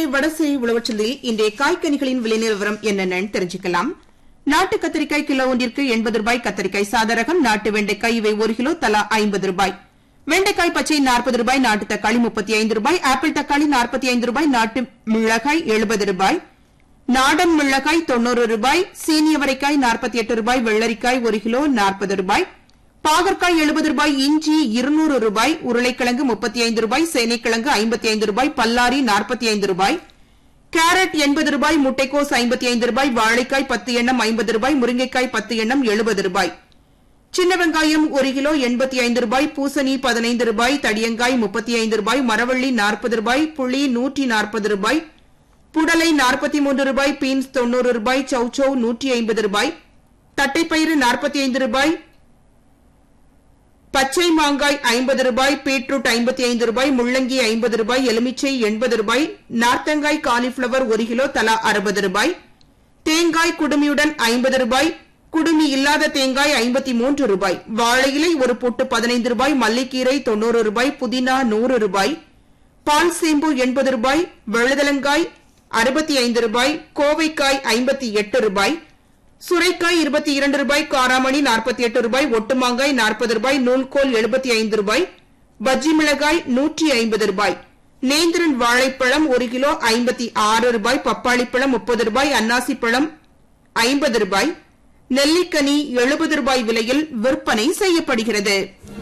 வடசேரி உழவச்சந்தையில் இன்றைய காய்கனிகளின் விலை நிலவரம் என்னென்னு தெரிஞ்சுக்கலாம். நாட்டு கத்திரிக்காய் கிலோ ஒன்றிற்கு 80 ரூபாய். கத்திரிக்காய் சாதரகம், நாட்டு வெண்டைக்காய் இவை 1 கிலோ தலா 50 ரூபாய். வெண்டைக்காய் பச்சை 40 ரூபாய். நாட்டு தக்காளி 35 ரூபாய். ஆப்பிள் தக்காளி 45 ரூபாய். நாட்டு மிளகாய் 70 ரூபாய். நாடன் மிளகாய் 90 ரூபாய். சீனியவரைக்காய் 48 ரூபாய். வெள்ளரிக்காய் 1 கிலோ 40 ரூபாய். பாகற்காய் 70 ரூபாய். இஞ்சி 200 ரூபாய். உருளைக்கிழங்கு 35 ரூபாய். சேனைக்கிழங்கு 55 ரூபாய். பல்லாரி 45 ரூபாய். கேரட் 80 ரூபாய். முட்டைக்கோஸ் 55 ரூபாய். வாழைக்காய் 10 எண்ணம் 50 ரூபாய். முருங்கைக்காய் 10 எண்ணம் 70 ரூபாய். சின்ன வெங்காயம் 1 கிலோ 85 ரூபாய். பூசணி 15 ரூபாய். தடியங்காய் 35 ரூபாய். மரவள்ளி 40 ரூபாய். புளி 140 ரூபாய். புடலை 43 ரூபாய். பீன்ஸ் 90 ரூபாய். சௌச்சௌ 150 ரூபாய். தட்டைப்பயிறு 45 ரூபாய். பச்சை மாங்காய் 50 ரூபாய். பீட்ரூட் 55 ரூபாய். முள்ளங்கி 50 ரூபாய். எலுமிச்சை 80 ரூபாய். நார்த்தங்காய் காலிஃபிளவர் 1 கிலோ தலா 60 ரூபாய். தேங்காய் குடுமியுடன் 50 ரூபாய். குடுமி இல்லாத தேங்காய் 53 ரூபாய். வாழை இலை ஒரு பொட்டு 15 ரூபாய். மல்லிக்கீரை 90 ரூபாய். புதினா 100 ரூபாய். பால் சேம்பு 80 ரூபாய். வழுதலங்காய் 65 ரூபாய். கோவைக்காய் 58 ரூபாய். சுரைக்காய் 22 ரூபாய். காராமணி 48 ரூபாய். ஒட்டுமாங்காய் 40 ரூபாய். நூல்கோல் 75 ரூபாய். பஜ்ஜி மிளகாய் 150 ரூபாய். நேந்திரன் வாழைப்பழம் 1 கிலோ 56 ரூபாய். பப்பாளிப்பழம் 30 ரூபாய். அன்னாசிப்பழம் 50 ரூபாய். நெல்லிக்கனி 70 ரூபாய் விலையில் விற்பனை செய்யப்படுகிறது.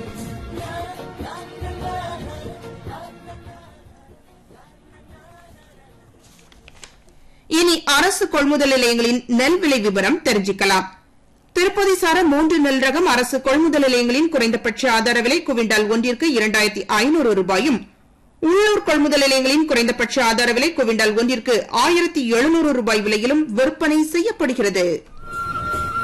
இனி அரசு கொள்முதல் நிலையங்களின் நெல் விலை விவரம் தெரிஞ்சுக்கலாம். திருப்பதி சார 3 நெல் ரகம் அரசு கொள்முதல் நிலையங்களின் குறைந்தபட்ச ஆதார விலை குவிண்டால் ஒன்றிற்கு 2500 ரூபாயும், உள்ளூர் கொள்முதல் நிலையங்களின் குறைந்தபட்ச ஆதார விலை குவிண்டால் ஒன்றிற்கு 1700 ரூபாய் விலையிலும் விற்பனை செய்யப்படுகிறது.